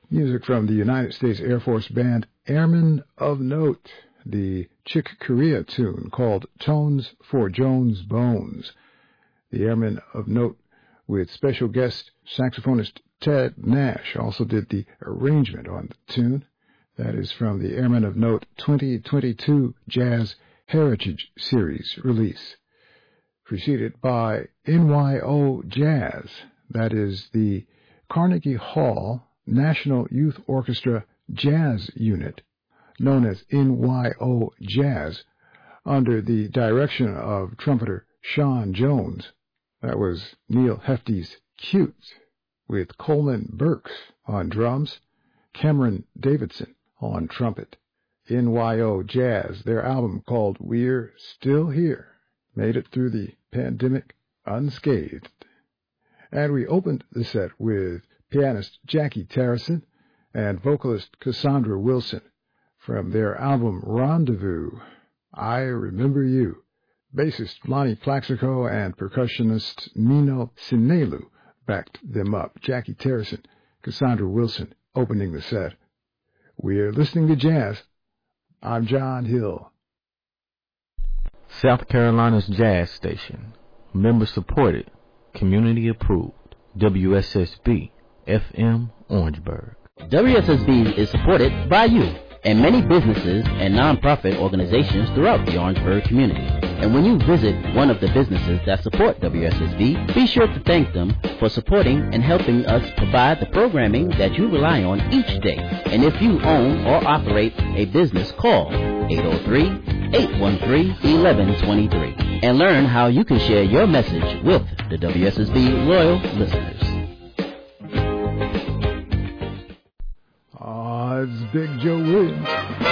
Music from the United States Air Force band Airmen of Note, the Chick Corea tune called Tones for Jones Bones. The Airmen of Note, with special guest saxophonist Ted Nash, also did the arrangement on the tune. That is from the Airmen of Note 2022 Jazz Heritage Series release. Preceded by NYO Jazz, that is the Carnegie Hall National Youth Orchestra Jazz Unit, known as NYO Jazz, under the direction of trumpeter Sean Jones. That was Neil Hefty's Cute, with Coleman Burks on drums, Cameron Davidson on trumpet. NYO Jazz, their album called We're Still Here, made it through the pandemic unscathed. And we opened the set with pianist Jackie Terrison and vocalist Cassandra Wilson from their album Rendezvous, I Remember You. Bassist Lonnie Plaxico and percussionist Nino Sinelu backed them up. Jackie Terrison, Cassandra Wilson opening the set. We're listening to jazz. I'm John Hill. South Carolina's jazz station. Member supported. Community approved. WSSB FM Orangeburg. WSSB is supported by you and many businesses and nonprofit organizations throughout the Orangeburg community. And when you visit one of the businesses that support WSSB, be sure to thank them for supporting and helping us provide the programming that you rely on each day. And if you own or operate a business, call 803-813-1123 and learn how you can share your message with the WSSB loyal listeners. It's Big Joe Williams.